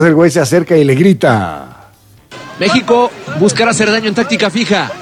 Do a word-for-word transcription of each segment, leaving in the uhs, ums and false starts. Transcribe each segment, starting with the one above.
El güey se acerca y le grita. México buscará hacer daño en táctica fija.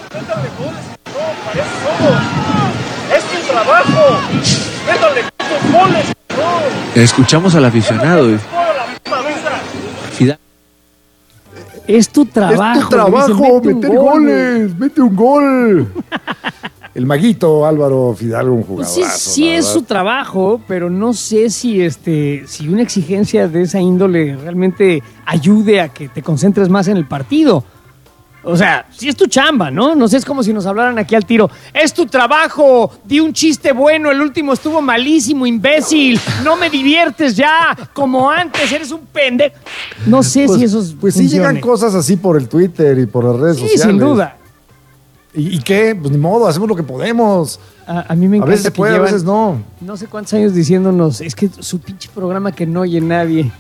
¡Es tu trabajo! ¡Métale tus goles! Escuchamos al aficionado. Fidal. Es tu trabajo. Es tu trabajo, dice, meter goles, mete un gol. El maguito Álvaro Fidalgo, un jugador. Pues sí, sí es su trabajo, pero no sé si este, si una exigencia de esa índole realmente ayude a que te concentres más en el partido. O sea, sí es tu chamba, ¿no? No sé, es como si nos hablaran aquí al tiro. ¡Es tu trabajo! Di un chiste bueno, el último estuvo malísimo, imbécil. No me diviertes ya, como antes, eres un pendejo. No sé pues, si esos Pues sí llegan cosas así por el Twitter y por las redes sí, sociales. Sí, sin duda. ¿Y, ¿Y qué? Pues ni modo, hacemos lo que podemos. A, a mí me encanta. A veces se puede, llevan, a veces no. No sé cuántos años diciéndonos, es que su pinche programa que no oye nadie.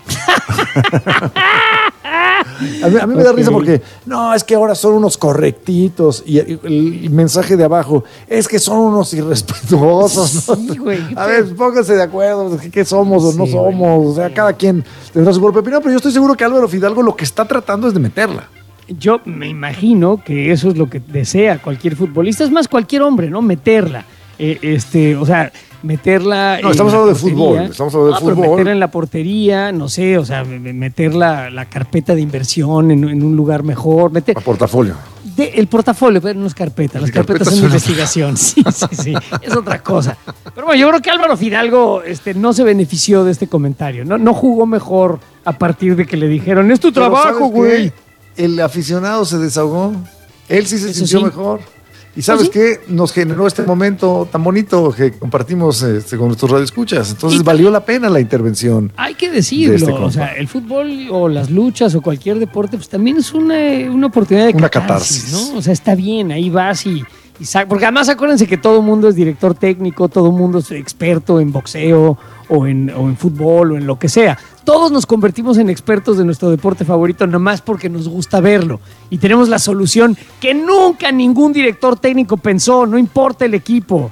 A mí, a mí me okay. da risa porque, no, es que ahora son unos correctitos. Y el, el mensaje de abajo, es que son unos irrespetuosos, ¿no? Sí, güey. A ver, pónganse de acuerdo, ¿qué, qué somos o sí, no somos? Güey. O sea, cada quien tendrá su propia opinión, pero yo estoy seguro que Álvaro Fidalgo lo que está tratando es de meterla. Yo me imagino que eso es lo que desea cualquier futbolista, es más cualquier hombre, ¿no? Meterla. Eh, este, o sea, meterla. No, estamos hablando de fútbol. Estamos hablando de ah, fútbol. Pero meterla en la portería, no sé, o sea, meter la, la carpeta de inversión en, en un lugar mejor. Meter, a portafolio. De, el portafolio, pero no es carpeta, las carpetas, carpetas son de investigación. Sí, sí, sí. Es otra cosa. Pero bueno, yo creo que Álvaro Fidalgo este, no se benefició de este comentario. No, no jugó mejor a partir de que le dijeron, es tu pero trabajo, güey. El aficionado se desahogó. Él sí se Eso sintió sí. mejor. Y ¿sabes ¿Ah, sí? qué? Nos generó este momento tan bonito que compartimos este, con nuestros radioescuchas. Entonces y valió la pena la intervención. Hay que decirlo. De este o sea, el fútbol o las luchas o cualquier deporte, pues también es una, una oportunidad de una catarsis, catarsis, ¿no? O sea, está bien, ahí vas y, y sac- porque además acuérdense que todo el mundo es director técnico, todo el mundo es experto en boxeo o en, o en fútbol o en lo que sea. Todos nos convertimos en expertos de nuestro deporte favorito nomás porque nos gusta verlo. Y tenemos la solución que nunca ningún director técnico pensó, no importa el equipo.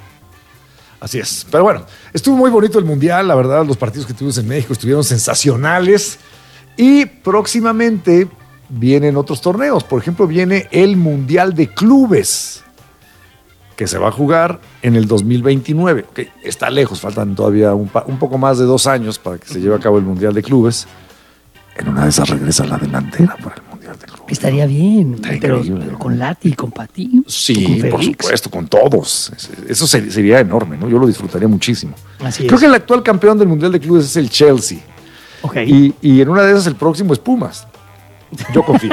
Así es. Pero bueno, estuvo muy bonito el Mundial, la verdad, los partidos que tuvimos en México estuvieron sensacionales. Y próximamente vienen otros torneos. Por ejemplo, viene el Mundial de Clubes, que se va a jugar en el dos mil veintinueve. Okay, está lejos, faltan todavía un, pa- un poco más de dos años para que se lleve a cabo el Mundial de Clubes. En una de esas regresa la delantera para el Mundial de Clubes. Estaría bien, pero, pero con Lati, con Pati. Sí, con por supuesto, con todos. Eso sería enorme, ¿no? Yo lo disfrutaría muchísimo. Así Creo es. que el actual campeón del Mundial de Clubes es el Chelsea. Okay. Y, y en una de esas el próximo es Pumas. Yo confío.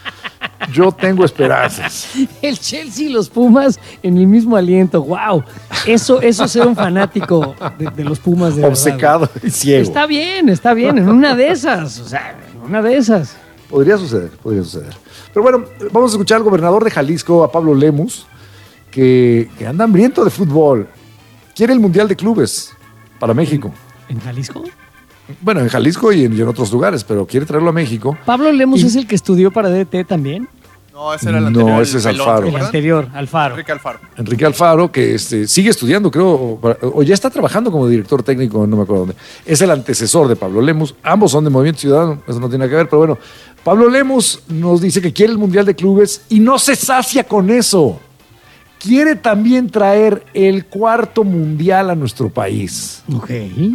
Yo tengo esperanzas. El Chelsea y los Pumas en el mismo aliento. ¡Wow! Eso, eso es ser un fanático de, de los Pumas de obcecado verdad. Y ciego. Está bien, está bien. En una de esas. O sea, en una de esas. Podría suceder, podría suceder. Pero bueno, vamos a escuchar al gobernador de Jalisco, a Pablo Lemus, que, que anda hambriento de fútbol. Quiere el Mundial de Clubes para México. ¿En Jalisco? Bueno, en Jalisco y en, y en otros lugares, pero quiere traerlo a México. ¿Pablo Lemus y... es el que estudió para D T también? No, ese era el anterior. No, ese es Alfaro. El anterior, Alfaro. Enrique Alfaro. Enrique Alfaro, que este, sigue estudiando, creo, o, o ya está trabajando como director técnico, no me acuerdo dónde. Es el antecesor de Pablo Lemus. Ambos son de Movimiento Ciudadano, eso no tiene nada que ver, pero bueno. Pablo Lemus nos dice que quiere el Mundial de Clubes y no se sacia con eso. Quiere también traer el cuarto Mundial a nuestro país. Ok.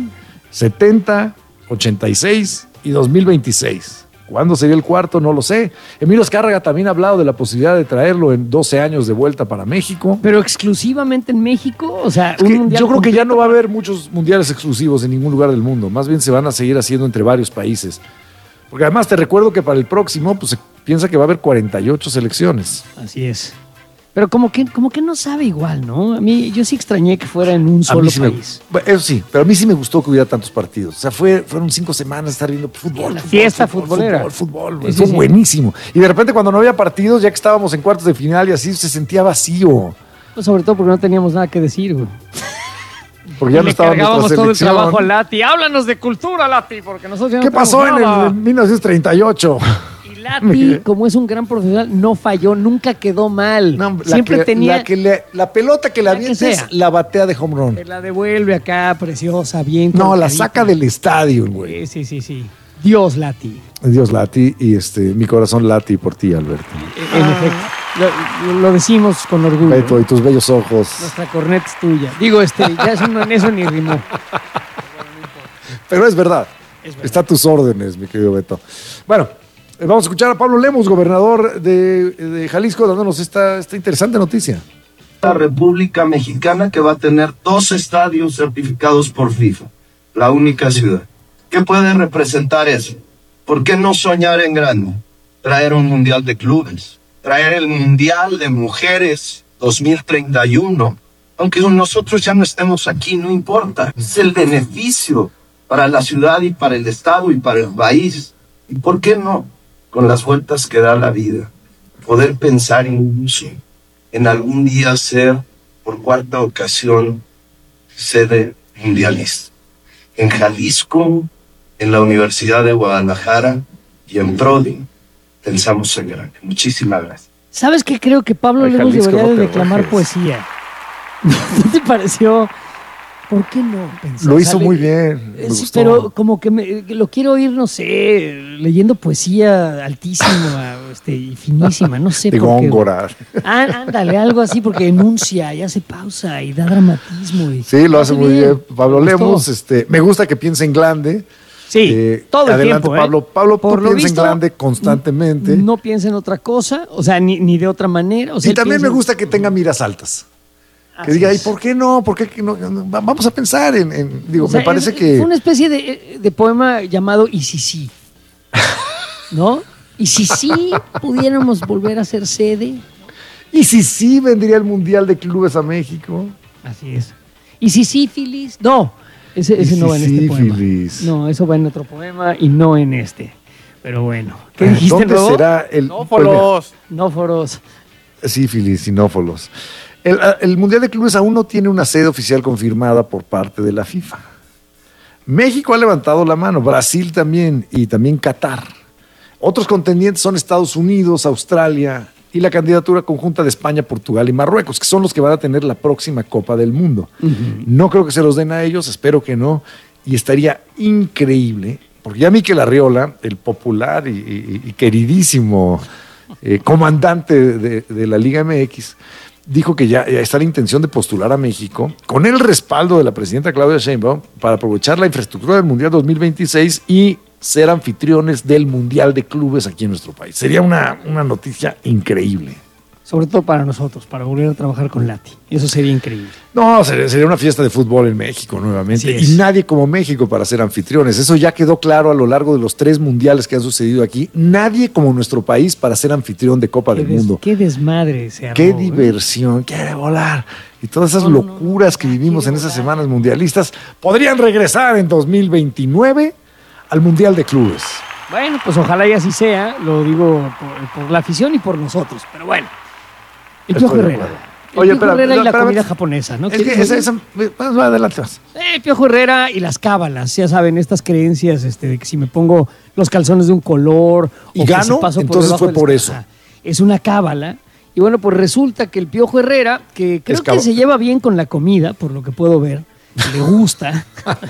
setenta, ochenta y seis y dos mil veintiséis. ¿Cuándo sería el cuarto? No lo sé. Emilio Azcárraga también ha hablado de la posibilidad de traerlo en doce años de vuelta para México. ¿Pero exclusivamente en México? O sea, Es un que mundial yo creo que ya completo. no va a haber muchos mundiales exclusivos en ningún lugar del mundo. Más bien se van a seguir haciendo entre varios países. Porque además te recuerdo que para el próximo pues, se piensa que va a haber cuarenta y ocho selecciones. Así es. Pero como que, como que no sabe igual, ¿no? A mí, yo sí extrañé que fuera en un A solo mí sí me- país. bueno, eso sí, pero a mí sí me gustó que hubiera tantos partidos. O sea, fue, fueron cinco semanas de estar viendo fútbol. La fútbol, fiesta fútbol, futbolera. Fútbol, fútbol. Sí, sí, Fue sí. buenísimo. Y de repente cuando no había partidos, ya que estábamos en cuartos de final y así, se sentía vacío. Pues sobre todo porque no teníamos nada que decir, güey. Porque ya Y no le estaba cargábamos nuestra todo el selección. trabajo a Lati. Háblanos de cultura, Lati, porque nosotros ya no ¿Qué pasó en tenemos el nada. en mil novecientos treinta y ocho? Y Lati, como es un gran profesional, no falló, nunca quedó mal. No, la Siempre que- tenía... La, que le- la pelota que le La que avientes, sea. la batea de home run. Te la devuelve acá, preciosa, bien. No, la colocadita. saca del estadio, güey. Sí, sí, sí, sí. Dios, Lati. Dios lati y este, mi corazón lati por ti, Alberto. En ah. efecto, lo, lo decimos con orgullo. Beto, y tus bellos ojos. Nuestra corneta es tuya. Digo, este, ya eso, no, eso ni rimó. Pero es verdad. es verdad. Está a tus órdenes, mi querido Beto. Bueno, vamos a escuchar a Pablo Lemos, gobernador de, de Jalisco, dándonos esta, esta interesante noticia. La República Mexicana que va a tener dos estadios certificados por FIFA, la única ciudad. ¿Qué puede representar eso? ¿Por qué no soñar en grande? Traer un mundial de clubes, traer el mundial de mujeres dos mil treinta y uno. Aunque nosotros ya no estemos aquí, no importa. Es el beneficio para la ciudad y para el estado y para el país. ¿Y por qué no? Con las vueltas que da la vida, poder pensar incluso en algún día ser, por cuarta ocasión, sede mundialista. En Jalisco, en la Universidad de Guadalajara y en Prodi, pensamos en grande. Muchísimas gracias. ¿Sabes qué? Creo que Pablo Lemos debería de declamar poesía. ¿No te pareció? ¿Por qué no? Pensar? Lo hizo muy bien. Me sí, gustó. Pero como que me, lo quiero oír, no sé, leyendo poesía altísima este, y finísima, no sé de por qué. Góngora. Ah, ándale, algo así, porque enuncia y hace pausa y da dramatismo. Y sí, lo hace muy bien. bien. Pablo me Lemos, este, me gusta que piense en grande. Sí, eh, todo el adelante, tiempo, Pablo. ¿eh? Pablo, por tú lo piensa visto, en grande constantemente. No piensa en otra cosa, o sea, ni, ni de otra manera. O sea, y también piensa... me gusta que tenga miras altas. Así que diga, ¿y es. por qué no? ¿Por qué no? Vamos a pensar en... en digo, o sea, me parece es, que... Fue una especie de, de poema llamado Y si sí, ¿no? Y si sí pudiéramos volver a ser sede. Y si sí vendría el Mundial de Clubes a México. Así es. Y si sífilis. No, ese, ese no va en este poema. No, eso va en otro poema y no en este. Pero bueno. ¿Qué dijiste, ¿Dónde Robo? será el... Nófolos. Nóforos. Sífilis y nófolos. El, el Mundial de Clubes aún no tiene una sede oficial confirmada por parte de la FIFA. México ha levantado la mano, Brasil también, y también Qatar. Otros contendientes son Estados Unidos, Australia y la candidatura conjunta de España, Portugal y Marruecos, que son los que van a tener la próxima Copa del Mundo. Uh-huh. No creo que se los den a ellos, espero que no, y estaría increíble, porque ya Mikel Arriola, el popular y, y, y queridísimo eh, comandante de, de la Liga M X, dijo que ya, ya está la intención de postular a México con el respaldo de la presidenta Claudia Sheinbaum para aprovechar la infraestructura del Mundial dos mil veintiséis y ser anfitriones del Mundial de Clubes aquí en nuestro país. Sería una, una noticia increíble. Sobre todo para nosotros, para volver a trabajar con Lati. Eso sería increíble. No, sería, sería una fiesta de fútbol en México nuevamente. Y nadie como México para ser anfitriones. Eso ya quedó claro a lo largo de los tres mundiales que han sucedido aquí. Nadie como nuestro país para ser anfitrión de Copa qué del des, Mundo. Qué desmadre se armó, Qué ¿eh? diversión, quiere volar. Y todas esas no, no, locuras no, no, que vivimos en esas volar. semanas mundialistas podrían regresar en dos mil veintinueve al Mundial de Clubes. Bueno, pues ojalá y así sea. Lo digo por, por la afición y por nosotros. Pero bueno. El Piojo Herrera. El Oye, Piojo espera, Herrera no, y la espera, comida espera. japonesa, ¿no? Es que esa, esa, más adelante más. Eh, Piojo Herrera y las cábalas, ya saben, estas creencias este, de que si me pongo los calzones de un color y o que gano, si paso por entonces fue del- por eso. Ajá, es una cábala. Y bueno, pues resulta que el Piojo Herrera, que creo Es que cab- se lleva bien con la comida, por lo que puedo ver, le gusta,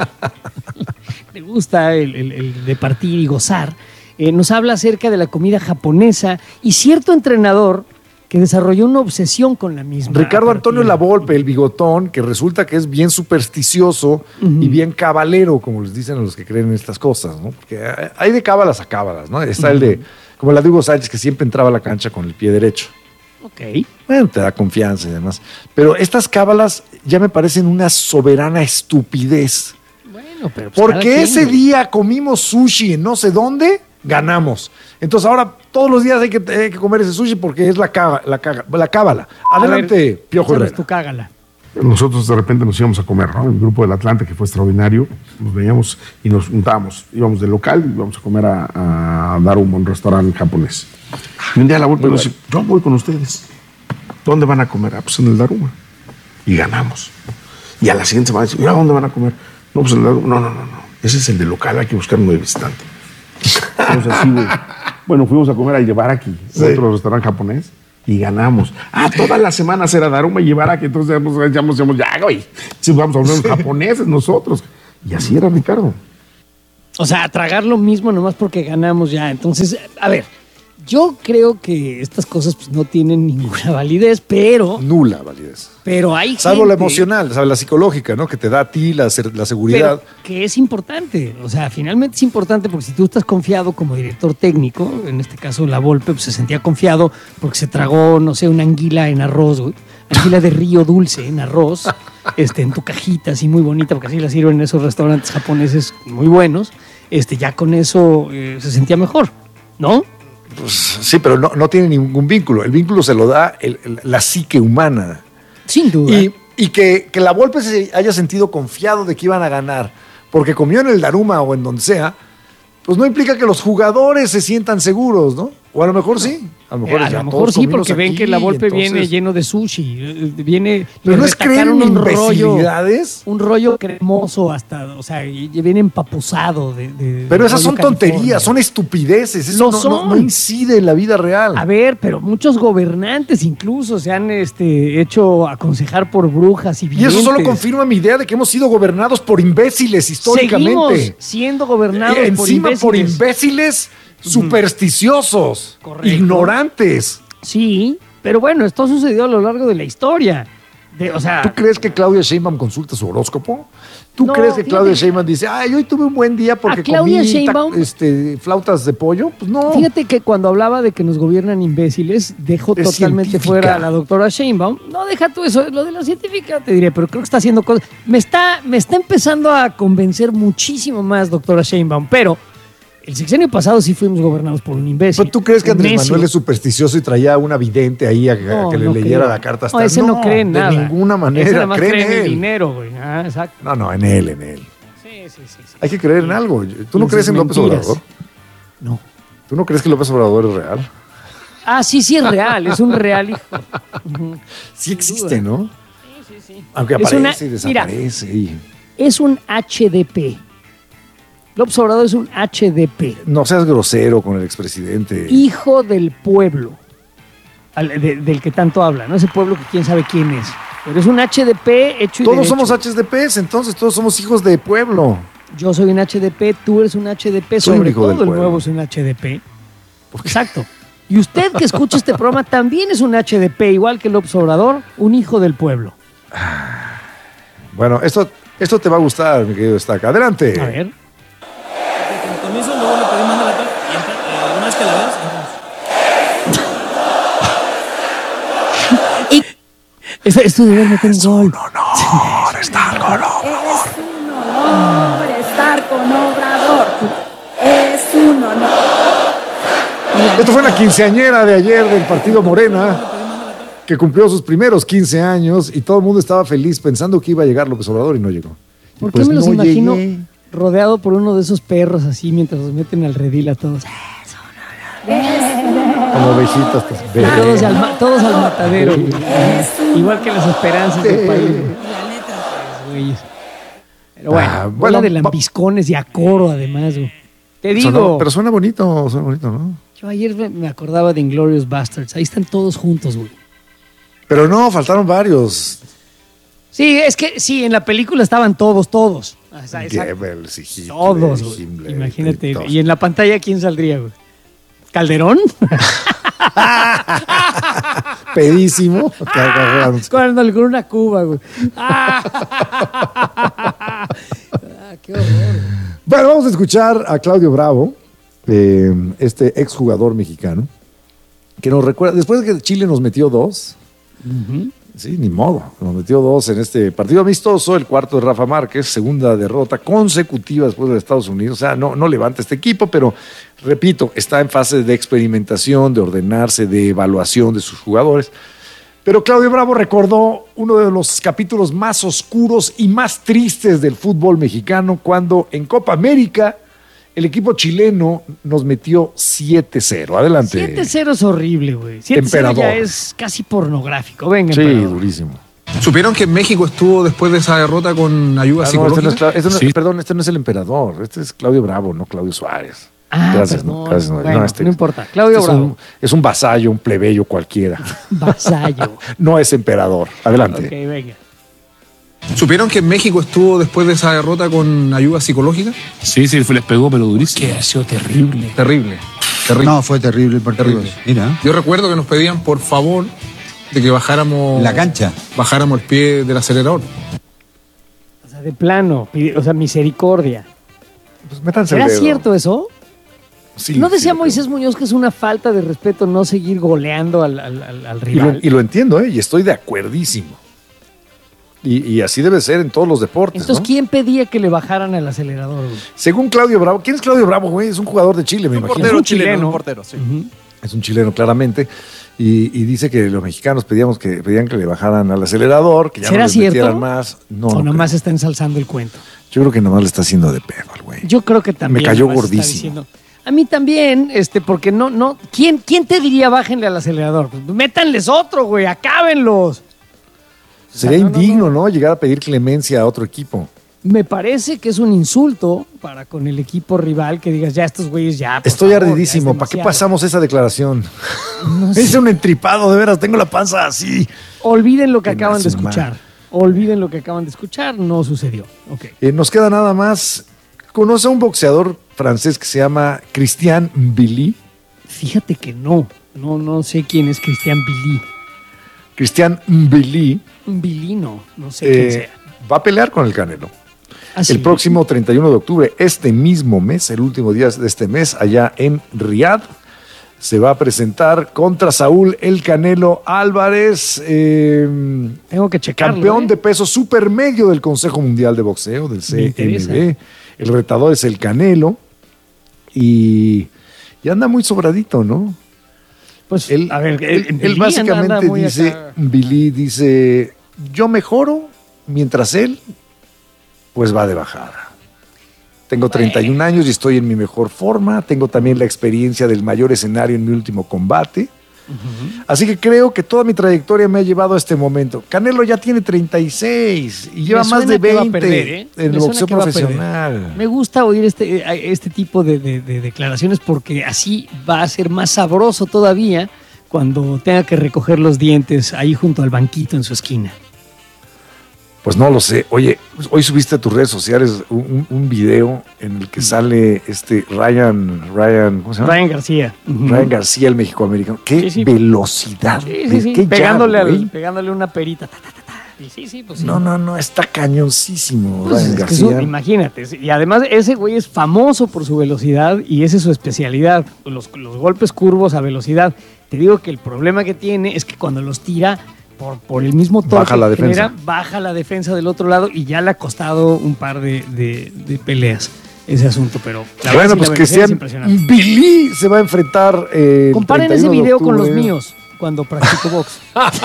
le gusta el, el- el de partir y gozar, eh, nos habla acerca de la comida japonesa y cierto entrenador que desarrolló una obsesión con la misma. Ricardo Antonio partida. Lavolpe, el bigotón, que resulta que es bien supersticioso uh-huh. y bien cabalero, como les dicen a los que creen en estas cosas, ¿no? Porque hay de cábalas a cábalas, ¿no? Está uh-huh. el de, como la de Hugo Sánchez, que siempre entraba a la cancha con el pie derecho. Ok. Bueno, te da confianza y demás. Pero estas cábalas ya me parecen una soberana estupidez. Bueno, pero pues porque ese día comimos sushi en no sé dónde, ganamos. Entonces ahora todos los días hay que, hay que comer ese sushi porque es la cábala. La, caga, la cábala. Adelante, ver, Piojo Herrera. Tu cágala. Nosotros de repente nos íbamos a comer, ¿no? El grupo del Atlante, que fue extraordinario, nos veníamos y nos juntábamos. Íbamos del local y íbamos a comer a, a Daruma, un restaurante japonés. Y un día la vuelta nos dice, yo voy con ustedes. ¿Dónde van a comer? Ah, pues en el Daruma. Y ganamos. Y a la siguiente semana dice, mira, ¿dónde van a comer? No, pues en el Daruma. No, no, no, no. Ese es el de local, hay que buscar un nuevo visitante. Entonces, así de, bueno, fuimos a comer al Yabaraki, sí. otro restaurante japonés, y ganamos. Ah, todas las semanas era Daruma y Yabaraki, entonces decíamos, ya, güey, si vamos a hablar sí. japoneses nosotros. Y así era Ricardo. O sea, tragar lo mismo nomás porque ganamos ya. Entonces, a ver, yo creo que estas cosas pues, no tienen ninguna validez, pero... Nula validez. Pero hay Salvo la gente- emocional, ¿sabes? La psicológica, ¿no? Que te da a ti la, cer- la seguridad. Pero que es importante, o sea, finalmente es importante porque si tú estás confiado como director técnico, en este caso la Volpe pues, se sentía confiado porque se tragó, no sé, una anguila en arroz, güey, anguila de río dulce en arroz, este, en tu cajita así muy bonita, porque así la sirven en esos restaurantes japoneses muy buenos, este, ya con eso eh, se sentía mejor, ¿no? Pues, sí, pero no, no tiene ningún vínculo. El vínculo se lo da el- el- la psique humana. Sin duda. Y, y que, que la Volpe se haya sentido confiado de que iban a ganar porque comió en el Daruma o en donde sea, pues no implica que los jugadores se sientan seguros, ¿no? O a lo mejor sí. A lo Eh, mejor, a ya lo mejor todos sí, comimos porque ven aquí, que la Volpe entonces- viene lleno de sushi, eh, viene Pero le no es creer retacaron en un rollo, imbecilidades. un rollo cremoso hasta, o sea, y viene empapuzado de, de- Pero de esas rollo son tonterías, California. son estupideces. Eso Lo no, no- son. no incide en la vida real. A ver, pero muchos gobernantes incluso se han este, hecho aconsejar por brujas y Y eso solo videntes. confirma mi idea de que hemos sido gobernados por imbéciles históricamente. Seguimos siendo gobernados Eh, por Encima por imbéciles. imbéciles supersticiosos, Correcto. ignorantes. Sí, pero bueno, esto ha sucedido a lo largo de la historia. De, o sea, ¿Tú crees que Claudia Sheinbaum consulta su horóscopo? ¿Tú No, crees que fíjate Claudia que- Sheinbaum dice, ay, hoy tuve un buen día porque A Claudia comí ta- Sheinbaum- este, flautas de pollo? Pues no. fíjate que cuando hablaba de que nos gobiernan imbéciles, dejó Es totalmente científica. fuera a la doctora Sheinbaum. No, deja tú eso, lo de la científica te diré, pero creo que está haciendo cosas. Me está, me está empezando a convencer muchísimo más doctora Sheinbaum, pero el sexenio pasado sí fuimos gobernados por un imbécil. ¿Pero tú crees que Andrés necio. Manuel es supersticioso y traía una vidente ahí a, a No, que le no leyera creo. la carta No, astral? ese no, cree en de nada. ninguna Ese manera. nada más Cree cree en en el él. dinero, güey. Ah, exacto. No, no, en él, en él. Sí, sí, sí. sí. Hay que creer en algo. ¿Tú no En crees sus en López mentiras. Obrador? No. ¿Tú no crees que López Obrador es real? Ah, sí, sí es real, es un real hijo. Ujú. Sí existe, ¿no? Sí, sí, sí. Aunque Es aparece una- y mira, desaparece. y- Es un H D P. López Obrador es un H D P. No seas grosero con el expresidente. Hijo del pueblo. Al- de- del que tanto habla, ¿no? Ese pueblo que quién sabe quién es. Pero es un H D P hecho y Todos derecho. somos H D Ps, entonces todos somos hijos de pueblo. Yo soy un H D P, tú eres un H D P, Soy un sobre hijo todo del el pueblo. nuevo es un H D P. Exacto. Y usted que escucha este programa también es un H D P, igual que López Obrador, un hijo del pueblo. Bueno, esto, esto te va a gustar, mi querido Estaca. Adelante. A ver. Con permiso, luego le pedí manda la tele y entra- eh, una vez que la veas, entramos. Esto, esto debe meter un gol. honor estar con Es un honor estar con Obrador. Es un honor. Esto fue la quinceañera de ayer del partido Morena, que cumplió sus primeros quince años y todo el mundo estaba feliz pensando que iba a llegar López Obrador y no llegó. Y ¿Por pues qué me los no imagino llegué. rodeado por uno de esos perros así mientras los meten al redil a todos? Como ovejitas. pues, ve. Todos al, ma- todos al matadero. güey. Igual que las esperanzas del país. güey. Güeyes. Pero bueno, Ah, bola bueno, de va- lambiscones y a coro además. güey. Te digo, Sonó- pero suena bonito, suena bonito, ¿no? yo ayer me- me acordaba de Inglourious Bastards. Ahí están todos juntos, güey. Pero no, faltaron varios. Sí, es que sí, en la película estaban todos, todos. O sea, exacto. Goebbels y Hitler, Todos, y güey. Himmler, Imagínate. y todos. Y en la pantalla, ¿quién saldría, güey? ¿Calderón? Pedísimo. Carcajadas. Con, con una cuba, güey. Ah, qué horror. Bueno, vamos a escuchar a Claudio Bravo, eh, este exjugador mexicano, que nos recuerda, después de que Chile nos metió dos, sí, ni modo, nos metió dos en este partido amistoso, el cuarto de Rafa Márquez, segunda derrota consecutiva después de Estados Unidos, o sea, no, no levanta este equipo, pero repito, está en fase de experimentación, de ordenarse, de evaluación de sus jugadores. Pero Claudio Bravo recordó uno de los capítulos más oscuros y más tristes del fútbol mexicano cuando en Copa América el equipo chileno nos metió siete cero. Adelante. siete cero es horrible, güey. siete cero Emperador. ya es casi pornográfico. Venga, Sí, emperador. durísimo. ¿Supieron que México estuvo después de esa derrota con ayuda Ah, no, este no es psicológica? Cla- este no- Sí. Perdón, este no es el emperador, este es Claudio Bravo, no Claudio Suárez. Ah, Gracias, perdón. no, gracias, no, Bueno, no, este- no importa. Claudio este es Bravo. un, es un vasallo, un plebeyo cualquiera. Vasallo. No es emperador. Adelante. Ok, venga. ¿Supieron que México estuvo después de esa derrota con ayuda psicológica? Sí, sí, les pegó, pero durísimo. Que ha sido terrible. Terrible. Terrible. No, fue terrible el partido. Terrible. Mira. Yo recuerdo que nos pedían, por favor, de que bajáramos... La cancha. Bajáramos el pie del acelerador. O sea, de plano, pide- o sea, misericordia. Pues métanse el ¿Era dedo. cierto eso? Sí, ¿No decía sí, Moisés Muñoz que es una falta de respeto no seguir goleando al, al- al- al Y lo, rival? y lo entiendo, ¿eh? Y estoy de acuerdísimo. Y, y así debe ser en todos los deportes, Entonces, ¿no? ¿quién pedía que le bajaran al acelerador, güey? Según Claudio Bravo, ¿quién es Claudio Bravo, güey? Es un jugador de Chile, me Un imagino. portero Es un chileno, chileno. un portero, sí. Ujú. Es un chileno, claramente. Y, y dice que los mexicanos pedíamos que, pedían que le bajaran al acelerador, que ya no ¿Será les cierto? metieran más. No, o no nomás creo. está ensalzando el cuento. Yo creo que nomás le está haciendo de pedo al güey. Yo creo que también. Me cayó nomás está gordísimo. diciendo- A mí también, este, porque no, no. ¿Quién, quién te diría bájenle al acelerador? Pues métanles otro, güey, acábenlos. Sería no, no, indigno, no, Llegar a pedir clemencia a otro equipo. Me parece que es un insulto para con el equipo rival que digas, ya estos güeyes ya. por Estoy favor, ya ardidísimo. es ¿Para qué demasiado". pasamos esa declaración? No Me sé. hice un entripado, de veras. Tengo la panza así. Olviden lo que Que acaban de su escuchar. madre. Olviden lo que acaban de escuchar. No sucedió. Ok. Eh, nos queda nada más. ¿Conoce a un boxeador francés que se llama Christian Billy? Fíjate que no. No, no sé quién es Cristian Billy. Christian Billy Un Bilino. No sé quién eh, sea. va a pelear con el Canelo. Ah, sí. El próximo treinta y uno de octubre, este mismo mes, el último día de este mes, allá en Riad, se va a presentar contra Saúl El Canelo Álvarez, eh, Tengo que checarlo. campeón ¿eh? de peso supermedio del Consejo Mundial de Boxeo, del Me C interesa. M B. El retador es El Canelo y, y anda muy sobradito, ¿no? Pues, Él, a ver, él- en él Billy básicamente anda muy dice, acá. Billy dice, yo mejoro mientras él pues va de bajada. Tengo treinta y un años y estoy en mi mejor forma. Tengo también la experiencia del mayor escenario en mi último combate. Así que creo que toda mi trayectoria me ha llevado a este momento. Canelo ya tiene treinta y seis y lleva Me más suena de que va a veinte perder, ¿eh? en el Me suena boxeo que va a perder. profesional. Me gusta oír este, eh, este tipo de, de- de declaraciones porque así va a ser más sabroso todavía cuando tenga que recoger los dientes ahí junto al banquito en su esquina. Pues no lo sé. Oye, hoy subiste a tus redes sociales un, un- un video en el que sale este Ryan, Ryan, ¿cómo se llama? Ryan García. Ujú. Ryan García, el mexicoamericano. ¡Qué Sí, sí. velocidad! Sí, sí, sí. ¡Qué Pegándole, jab, al- güey! pegándole una perita. ta, ta, ta, ta. Y sí, sí, pues sí. No, no, no, está cañoncísimo Pues Ryan es que es un- García. imagínate, y además ese güey es famoso por su velocidad y esa es su especialidad, los, los golpes curvos a velocidad. Te digo que el problema que tiene es que cuando los tira por, por el mismo torque Baja la que genera, defensa. baja la defensa del otro lado y ya le ha costado un par de, de- de peleas ese asunto, pero la verdad Bueno, sí, pues la que velocidad es sean impresionante. Billy se va a enfrentar. eh, el Comparen ese treinta y uno de video con los octubre. míos cuando practico box.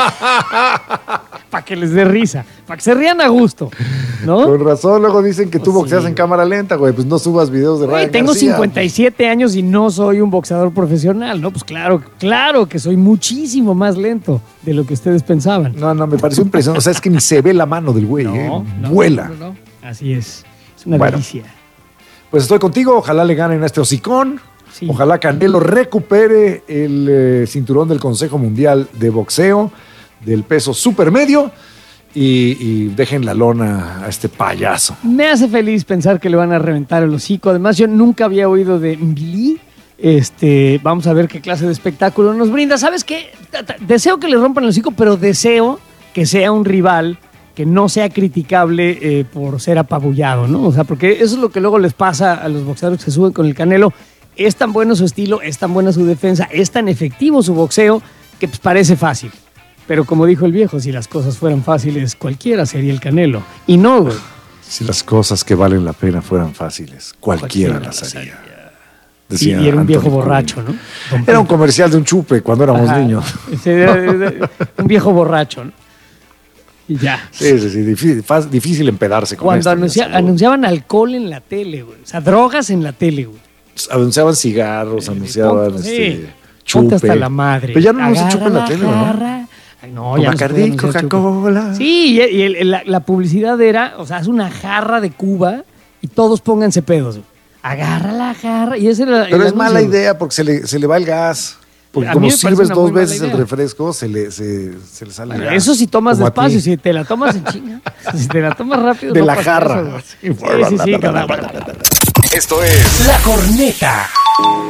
Para que les dé risa, para que se rían a gusto, ¿no? Con razón, luego dicen que tú Pues boxeas sí, en güey. cámara lenta, güey. Pues no subas videos de Güey, Ryan tengo García. cincuenta y siete años y no soy un boxeador profesional, ¿no? Pues claro, claro que soy muchísimo más lento de lo que ustedes pensaban. No, no, me pareció impresionante. O sea, es que ni se ve la mano del güey, ¿eh? no, Vuela. no, no, no. Así es. Es una Bueno. delicia. Pues estoy contigo. Ojalá le ganen a este hocicón. Sí. Ojalá Canelo recupere el eh, cinturón del Consejo Mundial de Boxeo del peso supermedio y, y dejen la lona a este payaso. Me hace feliz pensar que le van a reventar el hocico. Además, yo nunca había oído de Billy. Este, vamos a ver qué clase de espectáculo nos brinda. ¿Sabes qué? Ta- ta- Deseo que le rompan el hocico, pero deseo que sea un rival que no sea criticable eh, por ser apabullado, ¿no? O sea, porque eso es lo que luego les pasa a los boxeadores que se suben con el Canelo. Es tan bueno su estilo, es tan buena su defensa, es tan efectivo su boxeo que pues, parece fácil. Pero como dijo el viejo, si las cosas fueran fáciles, cualquiera sería el Canelo. Y no, güey. Si las cosas que valen la pena fueran fáciles, cualquiera, las haría. Y, Decía y era un viejo Anthony borracho, ¿no? Quinn. Era un comercial de un chupe cuando éramos Ajá. niños. Ese era- era un viejo borracho, ¿no? Y ya. Sí, sí, sí. Difícil, faz- difícil empedarse con Cuando esto, anuncia- ya sabes. anunciaban alcohol en la tele, güey. O sea, drogas en la tele, güey. Anunciaban cigarros, anunciaban ponte- este, sí. chupe. Ponte hasta la madre. Pero ya no se Agarra chupa en la la tele, ¿verdad? jarra. Ay, no, ya no se Bacardí, puede anunciar chupe. Coca-Cola. Sí, y, y el- el- la, la publicidad era, o sea, es una jarra de Cuba y todos pónganse pedos, güey. Agarra la jarra. Y ese era el Pero es anuncio, mala güey. idea porque se le, se le va el gas. Porque A como mí me parece sirves una dos muy mala veces el idea. refresco, se le, se, se le sale. Bueno, ya, eso si tomas como a ti. despacio, si te la tomas en chinga, si te la tomas rápido. De no la pasa jarra. eso, güey. Sí, sí, sí. Esto es La Corneta.